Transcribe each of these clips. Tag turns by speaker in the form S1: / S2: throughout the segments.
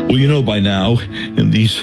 S1: Well, you know by now, in these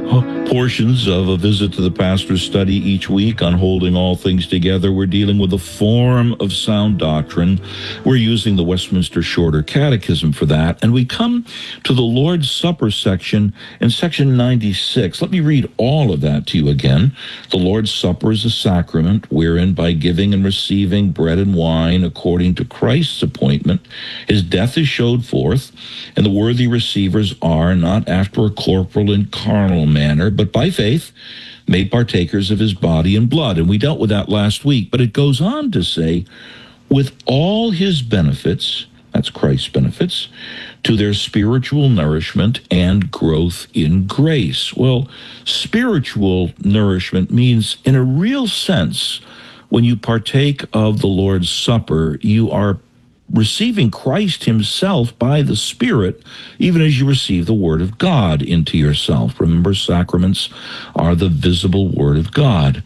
S1: portions of a visit to the pastor's study each week on holding all things together, we're dealing with a form of sound doctrine. We're using the Westminster Shorter Catechism for that, and we come to the Lord's Supper section in section 96. Let me read all of that to you again. The Lord's Supper is a sacrament wherein by giving and receiving bread and wine according to Christ's appointment, his death is showed forth, and the worthy receivers are, not after a corporal and carnal manner, but by faith, made partakers of his body and blood. And we dealt with that last week, but it goes on to say, with all his benefits, that's Christ's benefits, to their spiritual nourishment and growth in grace. Well, spiritual nourishment means, in a real sense, when you partake of the Lord's Supper, you are receiving Christ himself by the Spirit, even as you receive the Word of God into yourself. Remember, sacraments are the visible Word of God.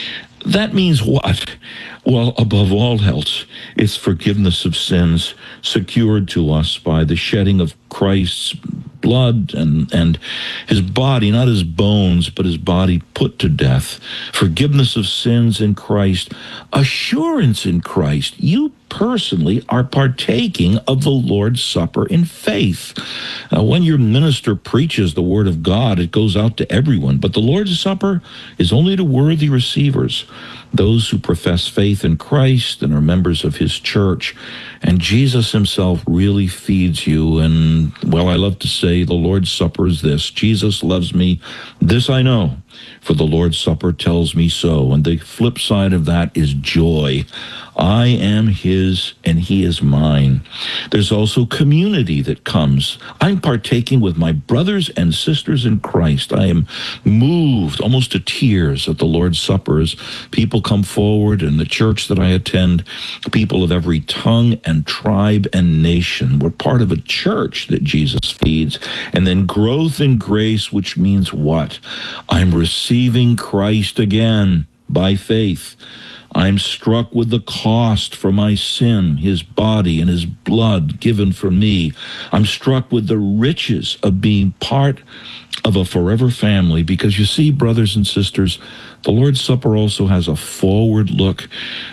S1: That means what? Well, above all else, it's forgiveness of sins secured to us by the shedding of Christ's blood and his body, not his bones, but his body put to death. Forgiveness of sins in Christ, assurance in Christ. You personally are partaking of the Lord's Supper in faith. When your minister preaches the Word of God, it goes out to everyone, but the Lord's Supper is only to worthy receivers, those who profess faith in Christ and are members of his church. And Jesus himself really feeds you. And, well, I love to say the Lord's Supper is this: Jesus loves me, this I know, for the Lord's Supper tells me so. And the flip side of that is joy. I am his and he is mine. There's also community that comes. I'm partaking with my brothers and sisters in Christ. I am moved almost to tears at the Lord's Supper as people come forward. In the church that I attend, people of every tongue and tribe and nation. We're part of a church that Jesus feeds. And then growth in grace, which means what? I'm receiving Christ again by faith. I'm struck with the cost for my sin, his body and his blood given for me. I'm struck with the riches of being part of a forever family, because you see, brothers and sisters, the Lord's Supper also has a forward look.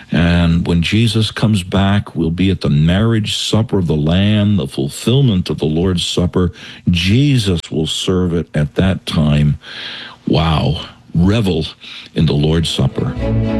S1: And when Jesus comes back, we'll be at the marriage supper of the Lamb, the fulfillment of the Lord's Supper. Jesus will serve it at that time. Wow. Revel in the Lord's Supper.